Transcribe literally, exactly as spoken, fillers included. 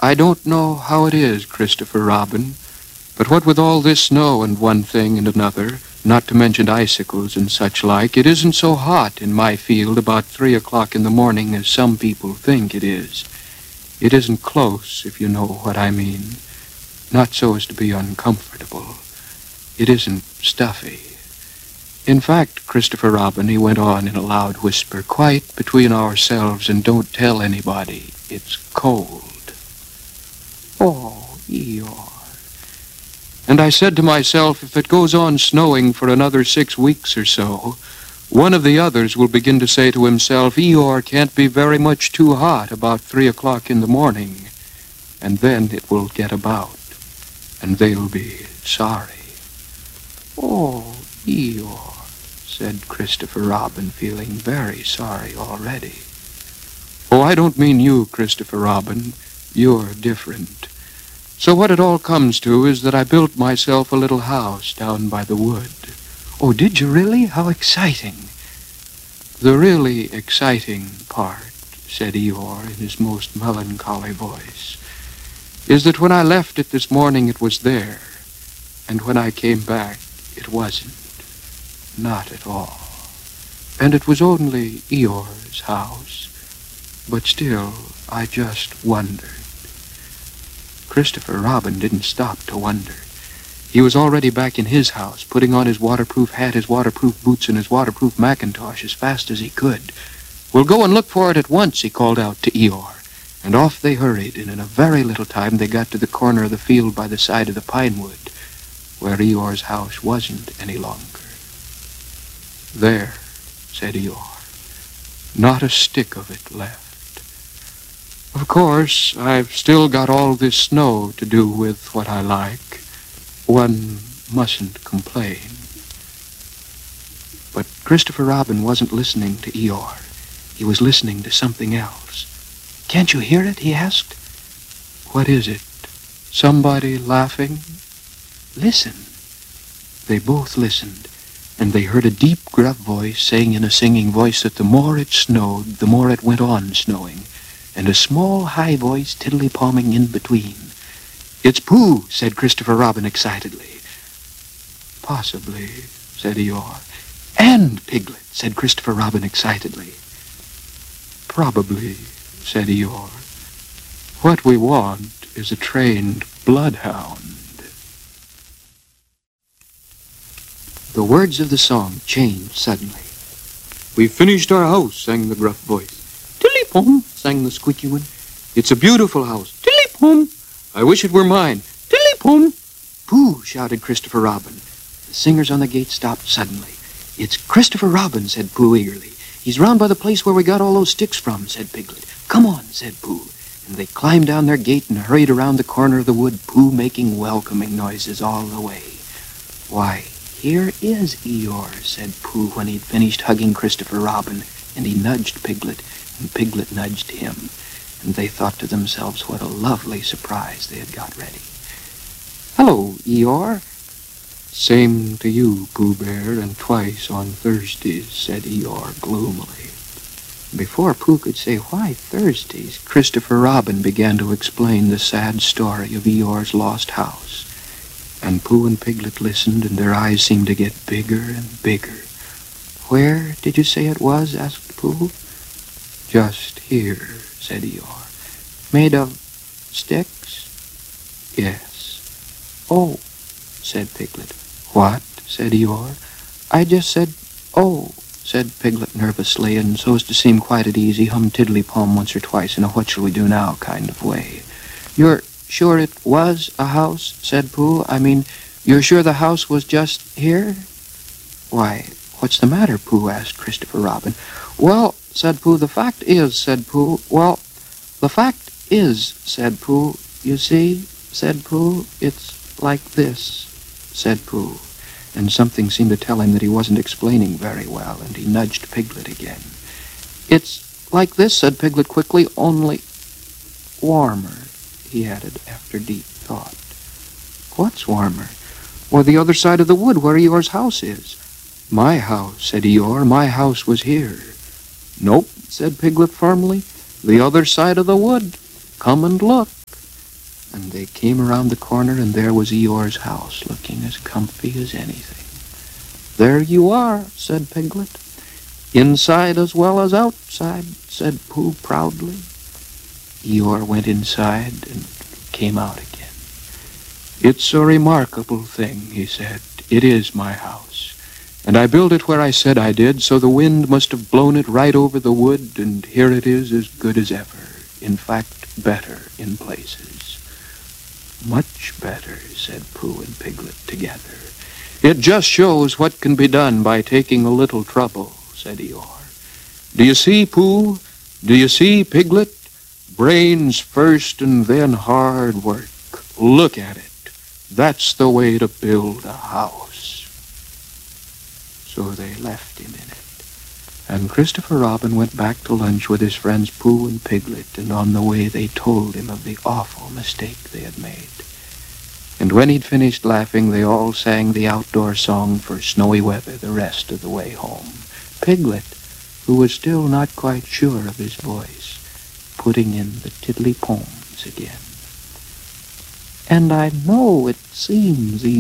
I don't know how it is, Christopher Robin, but what with all this snow and one thing and another, not to mention icicles and such like, it isn't so hot in my field about three o'clock in the morning as some people think it is. It isn't close, if you know what I mean. Not so as to be uncomfortable. It isn't stuffy. In fact, Christopher Robin, he went on in a loud whisper, quite between ourselves, and don't tell anybody, it's cold. Oh, Eeyore. And I said to myself, if it goes on snowing for another six weeks or so, one of the others will begin to say to himself, Eeyore can't be very much too hot about three o'clock in the morning. And then it will get about, and they'll be sorry. Oh, Eeyore, said Christopher Robin, feeling very sorry already. Oh, I don't mean you, Christopher Robin. You're different. So what it all comes to is that I built myself a little house down by the wood. Oh, did you really? How exciting. The really exciting part, said Eeyore in his most melancholy voice, is that when I left it this morning it was there, and when I came back it wasn't. Not at all. And it was only Eeyore's house. But still, I just wondered. Christopher Robin didn't stop to wonder. He was already back in his house, putting on his waterproof hat, his waterproof boots, and his waterproof mackintosh as fast as he could. We'll go and look for it at once, he called out to Eeyore. And off they hurried, and in a very little time they got to the corner of the field by the side of the pine wood, where Eeyore's house wasn't any longer. There, said Eeyore, not a stick of it left. Of course, I've still got all this snow to do with what I like. One mustn't complain. But Christopher Robin wasn't listening to Eeyore. He was listening to something else. Can't you hear it? He asked. What is it? Somebody laughing? Listen. They both listened, and they heard a deep, gruff voice saying in a singing voice that the more it snowed, the more it went on snowing, and a small, high voice tiddly-palming in between. It's Pooh, said Christopher Robin excitedly. Possibly, said Eeyore. And Piglet, said Christopher Robin excitedly. Probably, said Eeyore. What we want is a trained bloodhound. The words of the song changed suddenly. We've finished our house, sang the gruff voice. Tilly-pom, sang the squeaky one. It's a beautiful house. Tilly-pom. I wish it were mine. Tilly-pom. Pooh, shouted Christopher Robin. The singers on the gate stopped suddenly. It's Christopher Robin, said Pooh eagerly. He's round by the place where we got all those sticks from, said Piglet. Come on, said Pooh. And they climbed down their gate and hurried around the corner of the wood, Pooh making welcoming noises all the way. Why, here is Eeyore, said Pooh when he'd finished hugging Christopher Robin, and he nudged Piglet, and Piglet nudged him, and they thought to themselves what a lovely surprise they had got ready. Hello, Eeyore. Same to you, Pooh Bear, and twice on Thursdays, said Eeyore gloomily. Before Pooh could say why Thursdays, Christopher Robin began to explain the sad story of Eeyore's lost house. And Pooh and Piglet listened, and their eyes seemed to get bigger and bigger. Where did you say it was? Asked Pooh. Just here, said Eeyore. Made of sticks? Yes. Oh, said Piglet. What? Said Eeyore. I just said, oh, said Piglet nervously, and so as to seem quite at ease, he hummed tiddly-palm once or twice in a what-shall-we-do-now kind of way. You're sure it was a house? Said Pooh. I mean, you're sure the house was just here? Why, what's the matter, Pooh? Asked Christopher Robin. Well, said Pooh, the fact is, said Pooh, well, the fact is, said Pooh, you see, said Pooh, it's like this, said Pooh, and something seemed to tell him that he wasn't explaining very well, and he nudged Piglet again. It's like this, said Piglet quickly, only warmer, he added after deep thought. What's warmer? Or the other side of the wood where Eeyore's house is. My house, said Eeyore, my house was here. Nope, said Piglet firmly, the other side of the wood. Come and look. And they came around the corner, and there was Eeyore's house, looking as comfy as anything. "There you are," said Piglet. "Inside as well as outside," said Pooh proudly. Eeyore went inside and came out again. "It's a remarkable thing," he said. "It is my house. And I built it where I said I did, so the wind must have blown it right over the wood, and here it is as good as ever. In fact, better in places." "Much better," said Pooh and Piglet together. "It just shows what can be done by taking a little trouble," said Eeyore. "Do you see, Pooh? Do you see, Piglet? Brains first and then hard work. Look at it. That's the way to build a house." So they left him in it. And Christopher Robin went back to lunch with his friends Pooh and Piglet, and on the way they told him of the awful mistake they had made. And when he'd finished laughing, they all sang the outdoor song for snowy weather the rest of the way home. Piglet, who was still not quite sure of his voice, putting in the tiddly poems again. "And I know it seems easy